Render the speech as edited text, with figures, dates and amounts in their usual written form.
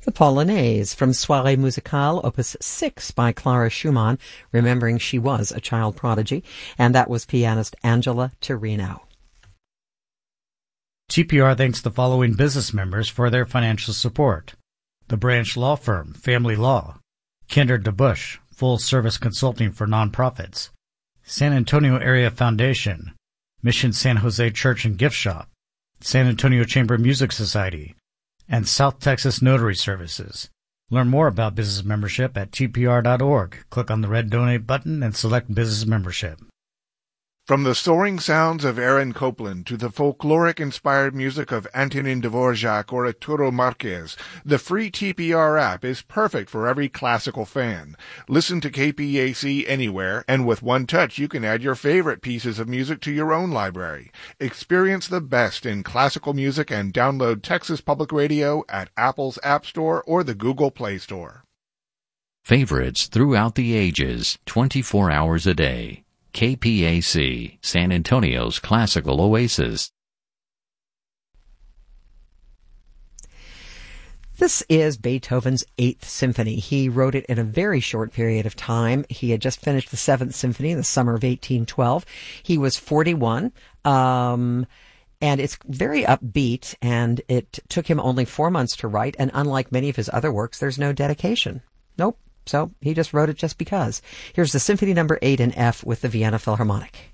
The Polonaise from Soirée Musicale, Opus 6 by Clara Schumann, remembering she was a child prodigy, and that was pianist Angela Torino. TPR thanks the following business members for their financial support. The Branch Law Firm, Family Law. Kinder DeBush, full-service consulting for nonprofits. San Antonio Area Foundation. Mission San Jose Church and Gift Shop. San Antonio Chamber Music Society. And South Texas Notary Services. Learn more about business membership at tpr.org. Click on the red Donate button and select Business Membership. From the soaring sounds of Aaron Copland to the folkloric-inspired music of Antonin Dvorak or Arturo Marquez, the free TPR app is perfect for every classical fan. Listen to KPAC anywhere, and with one touch you can add your favorite pieces of music to your own library. Experience the best in classical music and download Texas Public Radio at Apple's App Store or the Google Play Store. Favorites throughout the ages, 24 hours a day. KPAC, San Antonio's classical oasis. This is Beethoven's 8th Symphony. He wrote it in a very short period of time. He had just finished the 7th Symphony in the summer of 1812. He was 41, and it's very upbeat, and it took him only 4 months to write, and unlike many of his other works, there's no dedication. Nope. So he just wrote it just because. Here's the Symphony Number 8 in F with the Vienna Philharmonic.